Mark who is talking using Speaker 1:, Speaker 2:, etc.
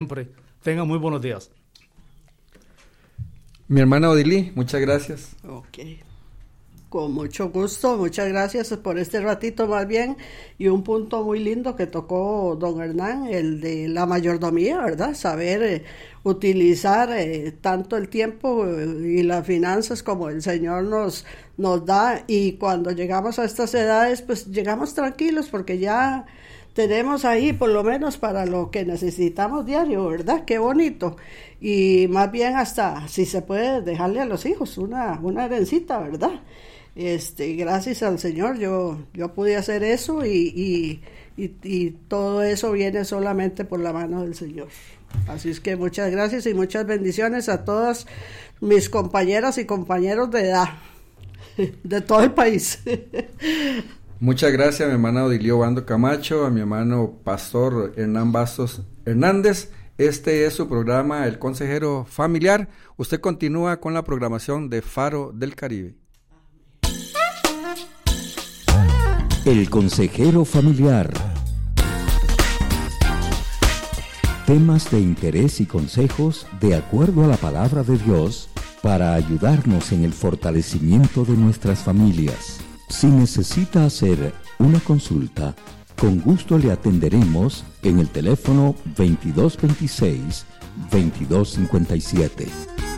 Speaker 1: siempre. Tengan muy buenos días.
Speaker 2: Mi hermana Odilí, muchas gracias.
Speaker 3: Ok. Con mucho gusto, muchas gracias por este ratito más bien, y un punto muy lindo que tocó don Hernán, el de la mayordomía, ¿verdad? Saber utilizar tanto el tiempo y las finanzas como el Señor nos da, y cuando llegamos a estas edades pues llegamos tranquilos porque ya tenemos ahí por lo menos para lo que necesitamos diario, ¿verdad? Qué bonito. Y más bien hasta si se puede dejarle a los hijos una herencita, ¿verdad? Gracias al Señor yo pude hacer eso, y todo eso viene solamente por la mano del Señor. Así es que muchas gracias y muchas bendiciones a todos mis compañeras y compañeros de edad de todo el país.
Speaker 2: Muchas gracias a mi hermana Odilio Bando Camacho, a mi hermano Pastor Hernán Bastos Hernández. Este es su programa El Consejero Familiar. Usted continúa con la programación de Faro del Caribe.
Speaker 4: El Consejero Familiar. Temas de interés y consejos de acuerdo a la palabra de Dios para ayudarnos en el fortalecimiento de nuestras familias. Si necesita hacer una consulta, con gusto le atenderemos en el teléfono 2226-2257.